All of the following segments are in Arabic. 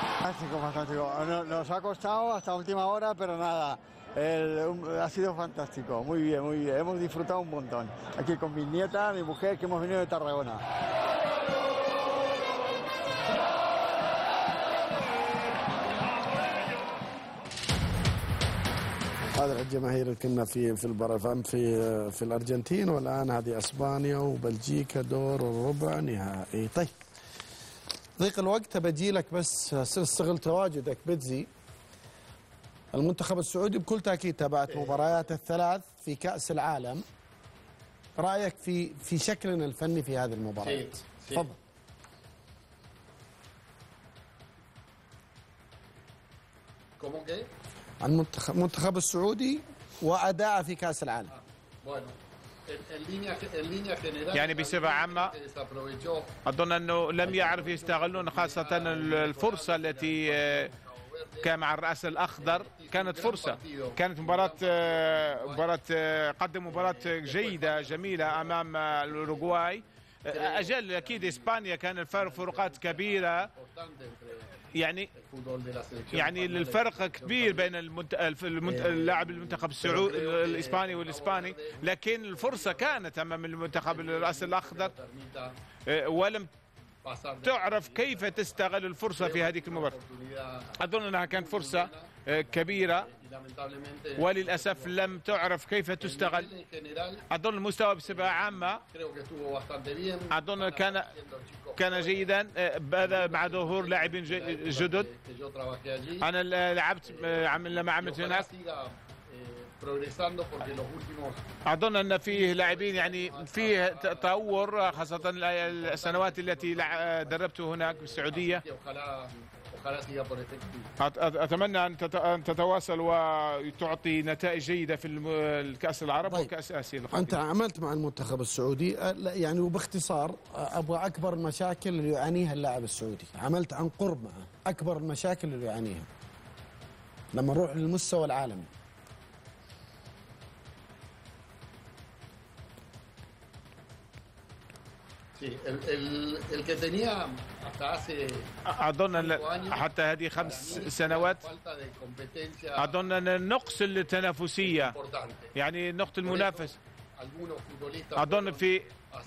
Fantástico, fantástico. Nos ha costado hasta última hora, pero nada, ha sido fantástico. Muy bien, muy bien. Hemos disfrutado un montón. Aquí con mi nieta, mi mujer, que hemos venido de Tarragona. هذا الجماهير اللي كنا في البرفان في الارجنتين، والان هذه اسبانيا وبلجيكا دور الربع نهائي. طيب ضيق الوقت بجي لك، بس استغل تواجدك بتزي. المنتخب السعودي بكل تاكيد تابعت مباريات الثلاث في كأس العالم، رايك في شكلنا الفني في هذه المباريات؟ تفضل. عن المنتخب السعودي وأداءه في كأس العالم. يعني بصفة عامة أظن أنه لم يعرف يستغلون خاصة الفرصة التي كان مع الرأس الأخضر. كانت فرصة، كانت قدم مباراة جيدة جميلة أمام الأوروغواي. أجل أكيد إسبانيا كان الفروقات كبيرة، يعني الفرق كبير بين اللاعب المنتخب السعودي الإسباني والإسباني، لكن الفرصة كانت أمام المنتخب الرأس الأخضر ولم تعرف كيف تستغل الفرصة في هذه المباراة. أظن أنها كانت فرصة كبيرة وللأسف لم تعرف كيف تستغل. أظن المستوى بصفة عامة أظن كان جيدا، بدأ مع ظهور لاعبين جدد. أنا لعبت لما عملت هناك، أظن أن فيه لاعبين يعني فيه تطور، خاصة السنوات التي دربت هناك في السعودية. أتمنى أن تتواصل وتعطي نتائج جيدة في الكأس العرب وكأس آسيا القادمة. أنت عملت مع المنتخب السعودي يعني، وباختصار أبغى أكبر المشاكل اللي يعانيها اللاعب السعودي، عملت عن قرب معه أكبر المشاكل اللي يعانيها لما نروح للمستوى العالمي. أظن حتى هذه 5 سنوات أظن أن النقص التنافسية، يعني نقطة المنافس، أظن في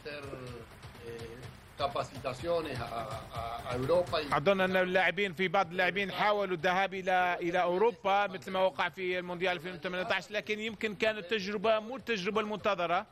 أظن أن اللاعبين في بعض اللاعبين حاولوا الذهاب إلى أوروبا مثل ما وقع في المونديال 2018، لكن يمكن كانت تجربة مو التجربة المنتظرة.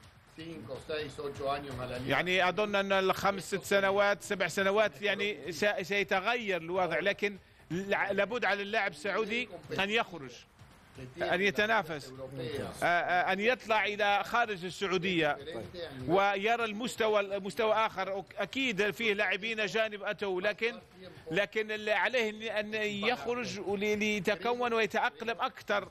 يعني أظن أن 5 سنوات 7 سنوات يعني سيتغير الوضع، لكن لابد على اللاعب السعودي أن يخرج، أن يتنافس، أن يطلع إلى خارج السعودية ويرى المستوى آخر. أكيد فيه لاعبين أجانب أتوا، لكن اللي عليه أن يخرج ليتكون ويتأقلم أكثر.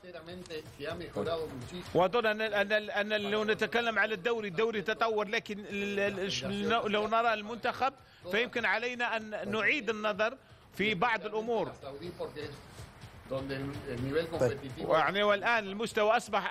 وأظن أن لو نتكلم على الدوري تطور، لكن لو نرى المنتخب فيمكن علينا أن نعيد النظر في بعض الأمور. يعني والآن المستوى أصبح